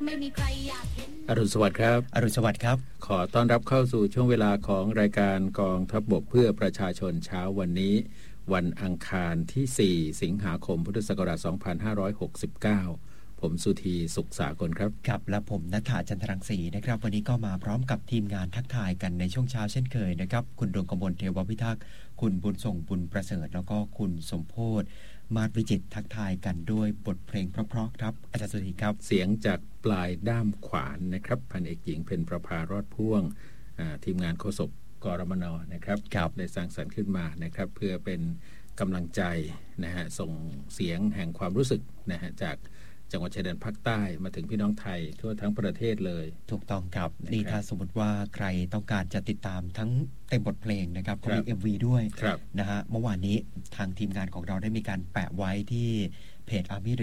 ไม่มีใครอยากเห็นอรุณสวัสดิ์ครับอรุณสวัสดิ์ครับขอต้อนรับเข้าสู่ช่วงเวลาของรายการกองทัพบกเพื่อประชาชนเช้าวันนี้วันอังคารที่4สิงหาคมพุทธศักราช2569ผมสุธีสุขสากลครับครับและผมณัฐฐาจันทรังสีนะครับวันนี้ก็มาพร้อมกับทีมงานทักทายกันในช่วงเช้าเช่นเคยนะครับคุณดวงกมลเทวพิทักษ์คุณบุญส่งบุญประเสริฐแล้วก็คุณสมโพธิ์มาศวิจิตรทักทายกันด้วยบทเพลงเพราะๆครับอาจารย์สุธีครับเสียงจากปลายด้ามขวานนะครับพันเอกหญิงเพ็ญประภารอดพ่วงทีมงานโฆษกกรมน.นะครับได้สร้างสรรค์ขึ้นมานะครับเพื่อเป็นกำลังใจนะฮะส่งเสียงแห่งความรู้สึกนะฮะจากจังหวัดชายแดนภาคใต้มาถึงพี่น้องไทยทั่วทั้งประเทศเลยถูกต้องครับนี่ถ้าสมมติว่าใครต้องการจะติดตามทั้งเต็มบทเพลงนะครับก็มี MV ด้วยนะฮะเมื่อวานนี้ทางทีมงานของเราได้มีการแปะไว้ที่เพจ Army